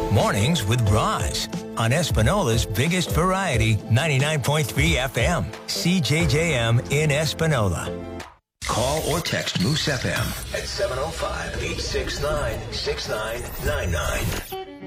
Mornings with Roz on Espinola's biggest variety, 99.3 FM, CJJM in Espinola. Call or text Moose FM at 705-869-6999.